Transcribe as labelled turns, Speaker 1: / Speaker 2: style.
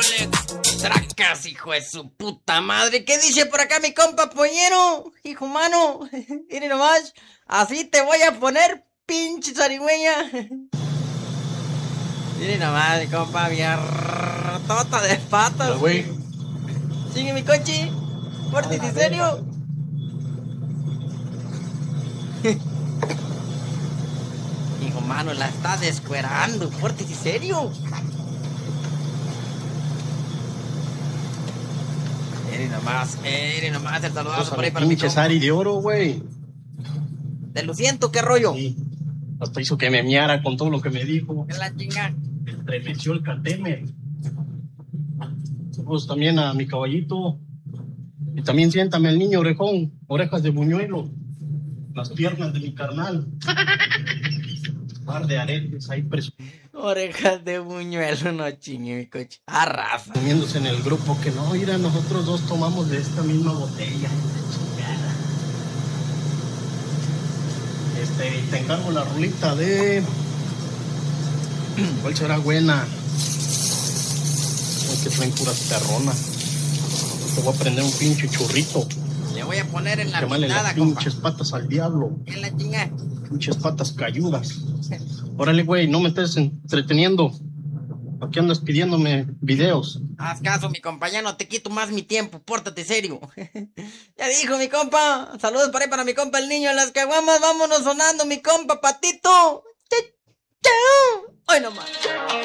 Speaker 1: Tracas, hijo de su puta madre. ¿Qué dice por acá mi compa pollero? Hijo mano, mire nomás. Así te voy a poner, pinche zarigüeya. Mire nomás, mi compa, mi tota de patas.
Speaker 2: Güey.
Speaker 1: Sigue mi coche. Fuerte y serio. Hijo mano, la está descuerando. Fuerte y serio. Mire nomás, el saludazo por ahí para mi
Speaker 2: pinche Sari de oro, güey.
Speaker 1: Te lo siento, ¿qué rollo?
Speaker 2: Sí. Hasta hizo que me miara con todo lo que me dijo.
Speaker 1: ¿Qué la chinga?
Speaker 2: Estremeció el cateme. Saludos también a mi caballito. Y también siéntame el niño orejón, orejas de buñuelo. Las piernas de mi carnal. Un par de aretes ahí presumiendo.
Speaker 1: Orejas de buñuelo, no chingue mi coche. Arrasa.
Speaker 2: Comiéndose en el grupo que no, mira, nosotros dos tomamos de esta misma botella. Te encargo la rolita de... ¿Cuál será buena? Ay, que traen puras perronas. Te voy a prender un pinche churrito.
Speaker 1: Le voy a poner en la
Speaker 2: Quemarle
Speaker 1: pintada,
Speaker 2: las
Speaker 1: compa.
Speaker 2: pinches patas al diablo.
Speaker 1: ¿Qué la chinga?
Speaker 2: Pinches patas cayudas. Órale, güey, no me estés entreteniendo. Aquí andas pidiéndome videos.
Speaker 1: Haz caso, mi compa, ya no te quito más mi tiempo, pórtate serio. Ya dijo mi compa. Saludos por ahí para mi compa el niño de las caguamas. Vámonos sonando, mi compa Patito. Chau. Hoy nomás.